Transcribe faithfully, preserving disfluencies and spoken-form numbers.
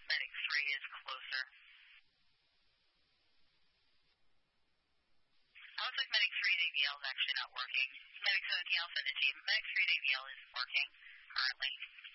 Medic three is closer. Looks like Medic three at A V L is actually not working. Medic seventeen, I'll send it to you. Medic three at A V L isn't working currently.